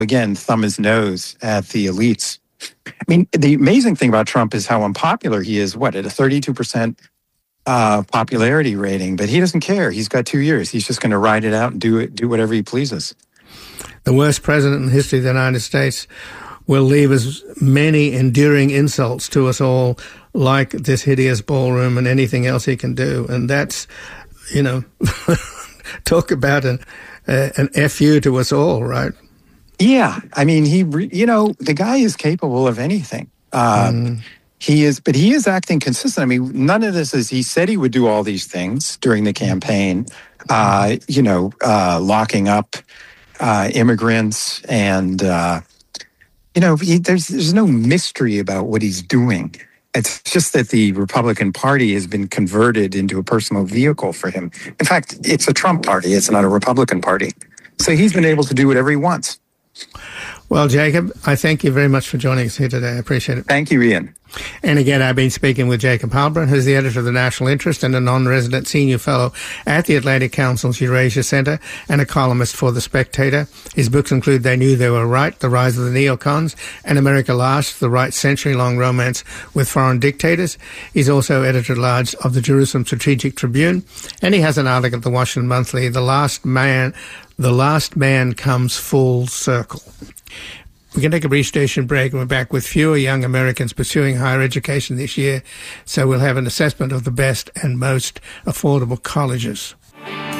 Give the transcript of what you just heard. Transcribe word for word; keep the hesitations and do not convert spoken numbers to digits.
again, thumb his nose at the elites. I mean, the amazing thing about Trump is how unpopular he is. What, at a thirty-two percent uh, popularity rating? But he doesn't care. He's got two years. He's just going to ride it out and do it, do whatever he pleases. The worst president in the history of the United States will leave as many enduring insults to us all, like this hideous ballroom and anything else he can do. And that's, you know, talk about an, uh, an F U to us all, right? Yeah. I mean, he, re- you know, the guy is capable of anything. Uh, mm. He is, but he is acting consistent. I mean, none of this is, he said he would do all these things during the campaign, uh, you know, uh, locking up uh, immigrants and, uh, you know, he, there's there's no mystery about what he's doing. It's just that the Republican Party has been converted into a personal vehicle for him. In fact, it's a Trump party. It's not a Republican Party. So he's been able to do whatever he wants. Well, Jacob, I thank you very much for joining us here today. I appreciate it. Thank you, Ian. And again, I've been speaking with Jacob Heilbrunn, who's the editor of The National Interest and a non-resident senior fellow at the Atlantic Council's Eurasia Centre and a columnist for The Spectator. His books include They Knew They Were Right, The Rise of the Neocons, and America Last, the right century-long romance with foreign dictators. He's also editor-at-large of the Jerusalem Strategic Tribune, and he has an article at the Washington Monthly, The Last Man, The Last Man Comes Full Circle. We can take a brief station break, and we're back with fewer young Americans pursuing higher education this year, so we'll have an assessment of the best and most affordable colleges.